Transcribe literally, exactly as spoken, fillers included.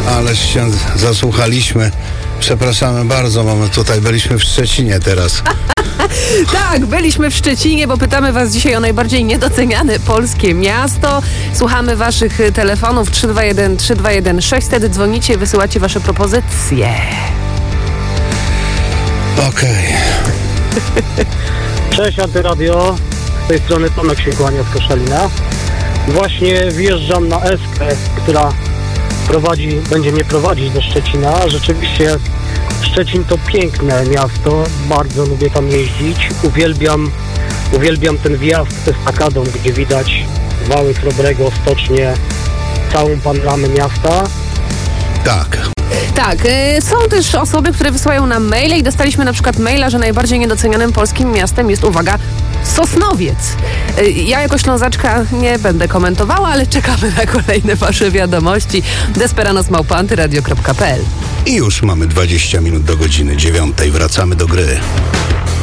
ależ się zasłuchaliśmy. Przepraszamy bardzo, mamy tutaj, byliśmy w Szczecinie teraz. Tak, byliśmy w Szczecinie, bo pytamy was dzisiaj o najbardziej niedoceniane polskie miasto. Słuchamy waszych telefonów trzy dwa jeden trzy dwa jeden sześć, wtedy dzwonicie, wysyłacie wasze propozycje. Okej. Cześć Antyradio, z tej strony Tomek się kłania z Koszalina. Właśnie wjeżdżam na Eskę, która prowadzi, będzie mnie prowadzić do Szczecina. Rzeczywiście Szczecin to piękne miasto, bardzo lubię tam jeździć. Uwielbiam, uwielbiam ten wjazd estakadą, gdzie widać wały Chrobrego, stocznie, całą panoramę miasta. Tak. Tak, y, są też osoby, które wysyłają nam maile i dostaliśmy na przykład maila, że najbardziej niedocenianym polskim miastem jest, uwaga, Sosnowiec. Y, ja jako Ślązaczka nie będę komentowała, ale czekamy na kolejne wasze wiadomości. Desperanos małpa antyradio kropka p l. I już mamy dwadzieścia minut do godziny dziewiątej. Wracamy do gry.